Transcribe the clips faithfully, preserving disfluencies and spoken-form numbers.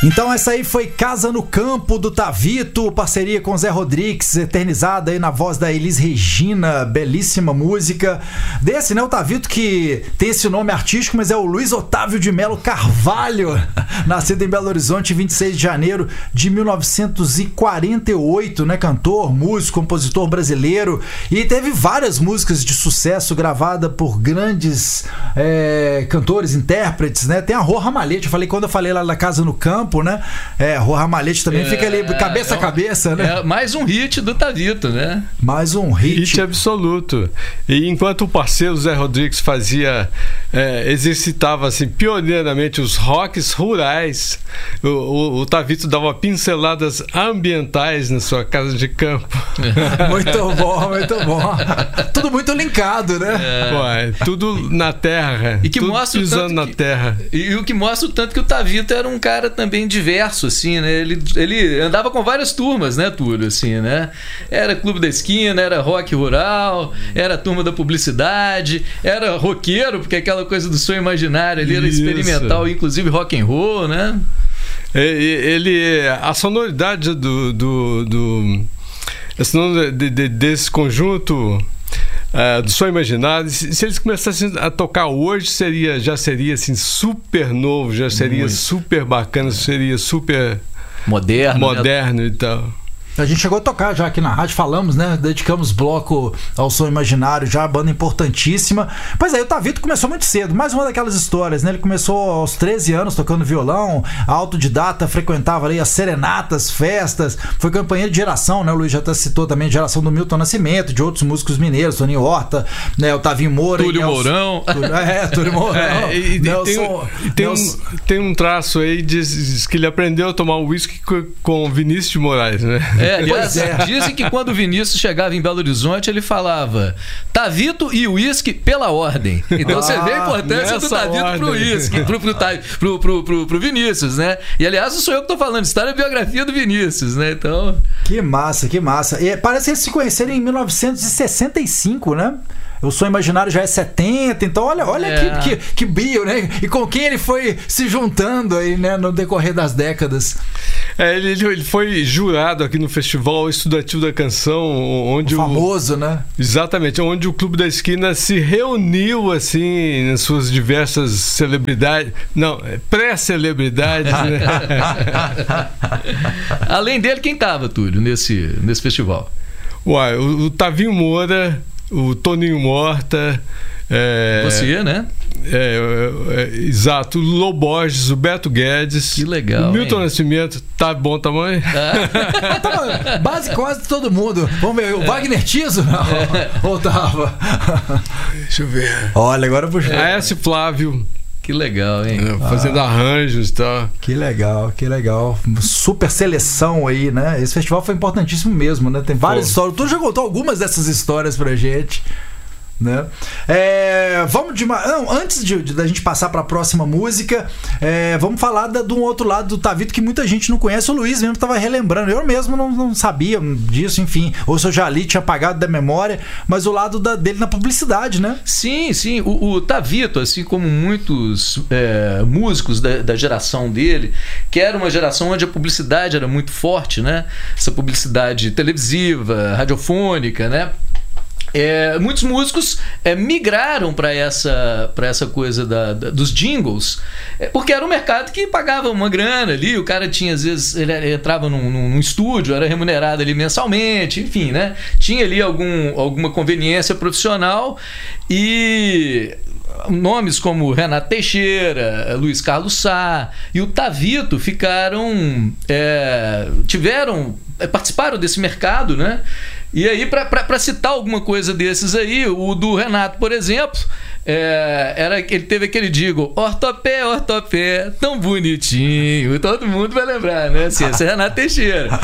Então essa aí foi Casa no Campo, do Tavito, parceria com Zé Rodrigues, eternizada aí na voz da Elis Regina, belíssima música. Desse, né, o Tavito, que tem esse nome artístico, mas é o Luiz Otávio de Melo Carvalho, nascido em Belo Horizonte, vinte e seis de janeiro de mil novecentos e quarenta e oito, né, cantor, músico, compositor brasileiro, e teve várias músicas de sucesso gravadas por grandes é, cantores, intérpretes, né, tem a Rô Ramalhete, eu falei quando eu falei lá da Casa no Campo, né? É, Rô Ramalhete também é, fica ali cabeça é, a cabeça, né? É mais um hit do Tavito, né? Mais um hit. Hit absoluto. E enquanto o parceiro Zé Rodrigues fazia, é, exercitava assim, pioneiramente os rocks rurais, o, o, o Tavito dava pinceladas ambientais na sua casa de campo. Muito bom, muito bom. Tudo muito linkado, né? É. Ué, tudo na terra. E que tudo mostra pisando o tanto na que, terra. E, e o que mostra o tanto que o Tavito era um cara também diverso, assim, né? Ele, ele andava com várias turmas, né, Túlio, assim, né? Era Clube da Esquina, era rock rural, era turma da publicidade, era roqueiro, porque aquela coisa do sonho imaginário ali era Isso. experimental, inclusive rock and roll, né? Ele, a sonoridade do, do, do a de, de, desse conjunto Uh, do Sonho Imaginário, se, se eles começassem a tocar hoje, seria, já seria assim, super novo, já seria Muito. super bacana, seria super moderno, moderno né? E tal. A gente chegou a tocar já aqui na rádio, falamos, né? Dedicamos bloco ao Sonho Imaginário, já, banda importantíssima. Pois é, o Tavito começou muito cedo, mais uma daquelas histórias, né? Ele começou aos treze anos tocando violão, autodidata, frequentava ali as serenatas, festas, foi companheiro de geração, né? O Luiz já até citou também a geração do Milton Nascimento, de outros músicos mineiros, Toninho Horta, né? O Tavinho Moura. Túlio Nelson... Mourão. É, Túlio Mourão. É, e, Nelson... tem, um, tem, Nelson... um, tem um traço aí, diz, diz que ele aprendeu a tomar uísque com Vinícius de Moraes, né? É, aliás, é. Dizem que quando o Vinícius chegava em Belo Horizonte, ele falava Tavito e uísque pela ordem. Então ah, você vê a importância do Tavito ordem. pro uísque, pro, pro, pro, pro, pro, pro Vinícius, né? E aliás, não sou eu que tô falando, está na biografia do Vinícius, né? Então... Que massa, que massa. E parece que eles se conheceram em mil novecentos e sessenta e cinco, né? O Sonho Imaginário já é setenta, então olha, olha é. que, que, que bio, né? E com quem ele foi se juntando aí, né, no decorrer das décadas. É, ele, ele foi jurado aqui no Festival Estudantil da Canção, onde o famoso, o, né? Exatamente, onde o Clube da Esquina se reuniu, assim, nas suas diversas celebridades, não, pré-celebridades, né? Além dele, quem tava, Túlio, nesse, nesse festival? Uai, o, o Tavinho Moura, o Toninho Horta, é, você, né? É, é, exato, o Lô Borges, o Beto Guedes, que legal, o Milton hein? Nascimento, tá bom tamanho? Ah. Base quase todo mundo. Vamos ver, o Wagner Tiso não? É. Ou tava? Deixa eu ver. Olha, agora puxou. A S. Flávio. Que legal, hein? Fazendo ah, arranjos e tal. Que legal, que legal. Super seleção aí, né? Esse festival foi importantíssimo mesmo, né? Tem várias Pô. histórias. Tu já contou algumas dessas histórias pra gente, né? É, vamos de uma, não, antes de, de da gente passar para a próxima música, é, vamos falar da, de um outro lado do Tavito que muita gente não conhece. O Luiz mesmo estava relembrando, eu mesmo não, não sabia disso, enfim, ou se eu já li, tinha apagado da memória, mas o lado da, dele na publicidade, né? Sim, sim, o, o Tavito, assim como muitos é, músicos da, da geração dele, que era uma geração onde a publicidade era muito forte, né? Essa publicidade televisiva, radiofônica, né? É, muitos músicos é, migraram para essa, para essa coisa da, da, dos jingles, é, porque era um mercado que pagava uma grana ali, o cara tinha, às vezes, ele entrava num, num estúdio, era remunerado ali mensalmente, enfim, né? Tinha ali algum, alguma conveniência profissional e... nomes como Renato Teixeira, Luiz Carlos Sá e o Tavito ficaram, é, tiveram, participaram desse mercado, né? E aí, para citar alguma coisa desses aí, o do Renato, por exemplo, é, era, ele teve aquele digo, ortopé, ortopé, tão bonitinho, todo mundo vai lembrar, né? Assim, esse é Renato Teixeira.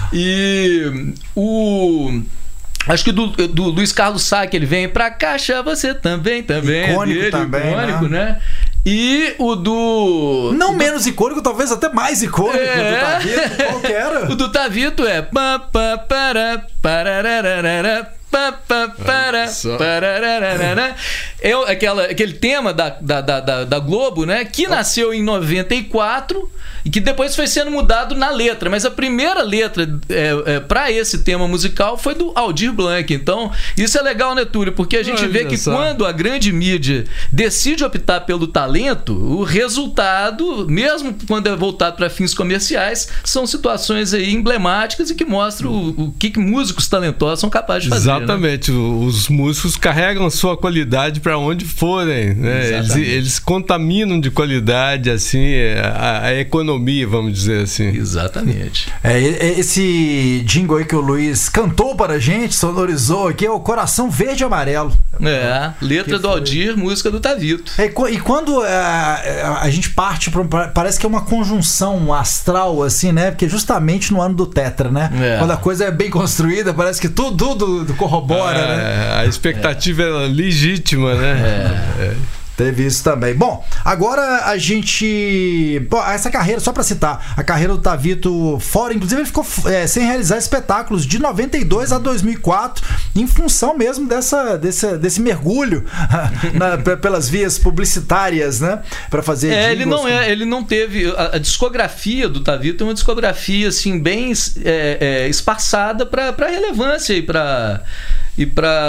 E o... acho que do, do Luiz Carlos Sá, que ele vem pra caixa, você também, também. Icônico dele, também, icônico, né? né? E o do... Não do... menos icônico, talvez até mais icônico, é... do Tavito. Qual que era? O do Tavito é... pá, pá, para, pararararara, pá, pá, para, pararararara. é aquela, aquele tema da, da, da, da Globo, né? Que nasceu em noventa e quatro e que depois foi sendo mudado na letra. Mas a primeira letra é, é, para esse tema musical foi do Aldir Blanc. Então, isso é legal, né, Túlio? Porque a gente Olha vê que só. quando a grande mídia decide optar pelo talento, o resultado, mesmo quando é voltado para fins comerciais, são situações aí emblemáticas e que mostram o, o que, que músicos talentosos são capazes de fazer. Exatamente. Né? Os músicos carregam sua qualidade para onde forem, né? Eles, eles contaminam de qualidade assim a, a economia, vamos dizer assim. Exatamente. É, esse jingle aí que o Luiz cantou para a gente, sonorizou aqui, é o Coração Verde e Amarelo. É, letra Que do foi? Aldir, música do Tavito. É, e quando é, a gente parte pra, parece que é uma conjunção astral, assim, né? Porque justamente no ano do Tetra, né? É. Quando a coisa é bem construída, parece que tudo, tudo corrobora, É, né? a expectativa é legítima, né? É. É. Teve isso também. Bom, agora a gente... Bom, essa carreira, só pra citar, a carreira do Tavito fora, inclusive ele ficou é, sem realizar espetáculos de noventa e dois a dois mil e quatro, em função mesmo dessa, desse, desse mergulho na, pelas vias publicitárias, né? Pra fazer É, ele jingles. não é, ele não teve. A, a discografia do Tavito é uma discografia assim, bem é, é, espaçada para relevância e para. E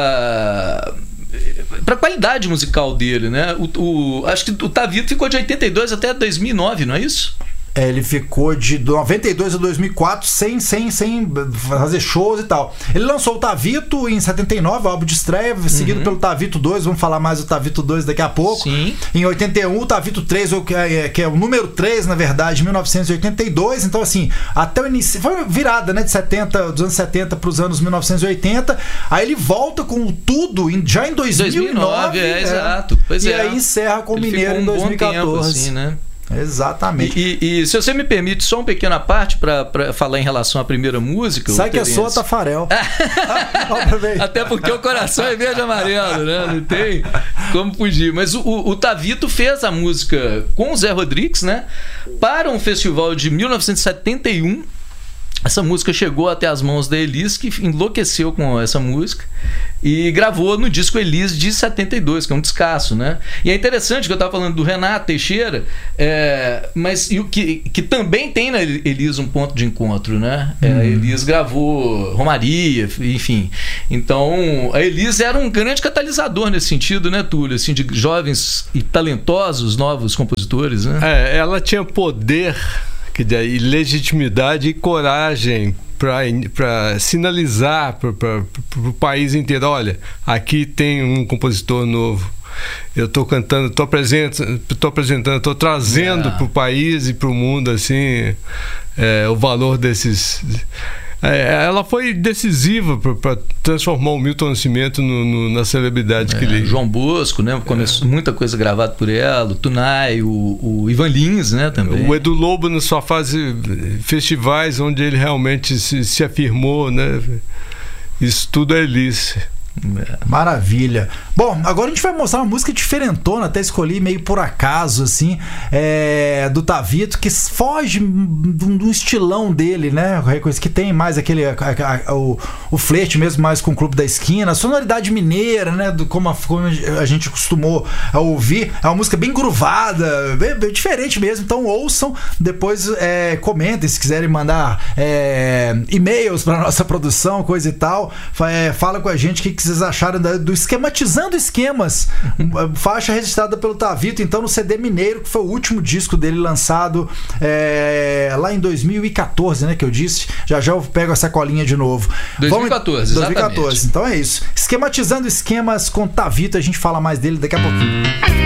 para para a qualidade musical dele, né? O, o, acho que o Tavito ficou de oitenta e dois até dois mil e nove, não é isso? É, ele ficou de noventa e dois a dois mil e quatro sem, sem, sem fazer shows e tal. Ele lançou o Tavito em setenta e nove, o álbum de estreia, seguido Uhum. pelo Tavito dois, vamos falar mais do Tavito dois daqui a pouco. Sim. Em oitenta e um, o Tavito três, que é, que é o número três, na verdade, mil novecentos e oitenta e dois. Então, assim, até o início. Foi virada, né? De setenta, dos anos setenta para os anos mil novecentos e oitenta. Aí ele volta com tudo em, já em dois mil e nove. dois mil e nove, é, é, exato. Pois e é. aí encerra com o Ele Mineiro ficou em um bom dois mil e quatorze. tempo, assim, né? Exatamente. E, e, e se você me permite só uma pequena parte para falar em relação à primeira música. Sai que é Terence. sua, Tafarel. Até porque o coração é verde e amarelo, né? Não tem como fugir. Mas o, o Tavito fez a música com o Zé Rodrigues, né? Para um festival de mil novecentos e setenta e um. Essa música chegou até as mãos da Elis, que enlouqueceu com essa música e gravou no disco Elis de setenta e dois, que é um descasso, né? E é interessante que eu estava falando do Renato Teixeira, é, mas e o que, que também tem na Elis um ponto de encontro, né? É, a Elis gravou Romaria, enfim. Então, a Elis era um grande catalisador nesse sentido, né, Túlio? Assim, de jovens e talentosos novos compositores, né? É, ela tinha poder, que daí, legitimidade e coragem para sinalizar para o país inteiro: olha, aqui tem um compositor novo, eu estou cantando, estou apresentando, estou apresentando, estou trazendo É. para o país e para o mundo assim, é, o valor desses. É, ela foi decisiva para transformar o Milton Nascimento no, no, na celebridade É, que ele... João Bosco, né? Começou muita coisa gravada por ela, o Tunai, o, o Ivan Lins, né? Também. O Edu Lobo, na sua fase festivais, onde ele realmente se, se afirmou, né? Isso tudo é Elis. Maravilha. Bom, agora a gente vai mostrar uma música diferentona, até escolhi meio por acaso, assim, é, do Tavito, que foge do estilão dele, né? Que tem mais aquele a, a, o, o flerte mesmo, mais com o Clube da Esquina, a sonoridade mineira, né? Do, como, a, como a gente costumou a ouvir. É uma música bem gruvada, bem, bem diferente mesmo. Então ouçam, depois é, comentem se quiserem mandar é, e-mails para nossa produção, coisa e tal. É, fala com a gente o que, que vocês acharam do Esquematizando Esquemas, faixa registrada pelo Tavito, então no C D Mineiro, que foi o último disco dele lançado é, lá em dois mil e quatorze, né, que eu disse. Já já eu pego essa colinha de novo. dois mil e quatorze, Vamos, dois mil e quatorze, então é isso. Esquematizando Esquemas com Tavito, a gente fala mais dele daqui a pouquinho.